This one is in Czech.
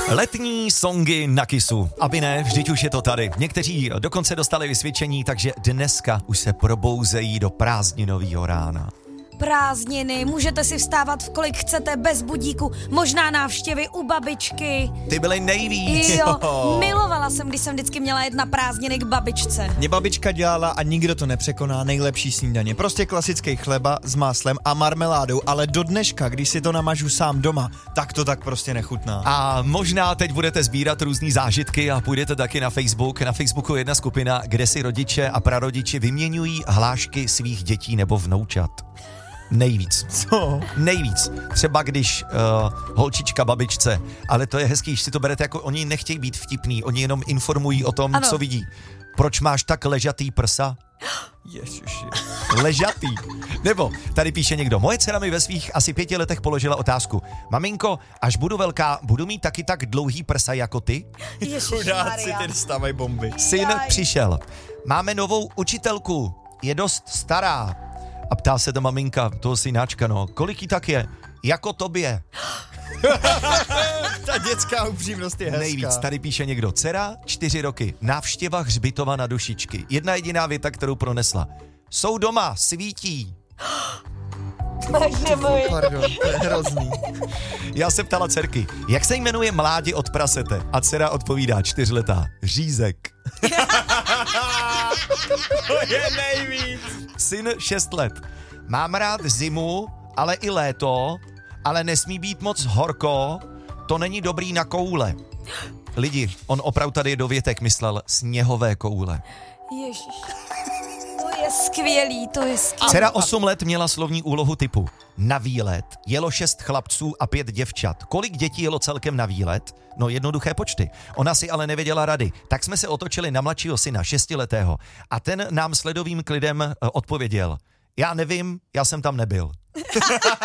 Letní songy na Kissu. Aby ne, vždyť už je to tady. Někteří dokonce dostali vysvědčení, takže dneska už se probouzejí do prázdninového rána. Prázdniny, můžete si vstávat v kolik chcete, bez budíku, možná návštěvy u babičky. Ty byly nejvíc. Jo, milovala jsem, když jsem vždycky měla jet na prázdniny k babičce. Mě babička dělala a nikdo to nepřekoná nejlepší snídaně. Prostě klasický chleba s máslem a marmeládou, ale do dneška, když si to namažu sám doma, tak to tak prostě nechutná. A možná teď budete sbírat různý zážitky a půjdete taky na Facebook. Na Facebooku je jedna skupina, kde si rodiče a prarodiči vyměňují hlášky svých dětí nebo vnoučat. Nejvíc. Co? Nejvíc. Třeba když holčička babičce, ale to je hezký, že si to berete jako, oni nechtějí být vtipný, oni jenom informují o tom, ano. Co vidí. Proč máš tak ležatý prsa? Ježiši. Ležatý. Nebo tady píše někdo, moje dcera mi ve svých asi 5 letech položila otázku. Maminko, až budu velká, budu mít taky tak dlouhý prsa jako ty? Chudáci, ty dostávají bomby. Syn přišel. Máme novou učitelku, je dost stará. A ptá se ta maminka toho synáčka, no, kolik jí tak je? Jako tobě. Ta dětská upřímnost je hezká. Nejvíc, tady píše někdo, dcera, 4 roky, návštěva hřbitova na Dušičky. Jedna jediná věta, kterou pronesla. Jsou doma, svítí. Pardon, to je hrozný. Já se ptala dcerky, jak se jmenuje mládě od prasete? A dcera odpovídá, 4letá, Řízek. To je nejvíc. Syn 6 let. Mám rád zimu, ale i léto, ale nesmí být moc horko, to není dobrý na koule. Lidi, on opravdu tady do větek myslel sněhové koule. Ježiš, to je skvělý, to je skvělý. Dcera 8 let měla slovní úlohu typu na výlet jelo 6 chlapců a 5 děvčat. Kolik dětí jelo celkem na výlet? No jednoduché počty. Ona si ale nevěděla rady. Tak jsme se otočili na mladšího syna, 6letého. A ten nám s ledovým klidem odpověděl. Já nevím, já jsem tam nebyl.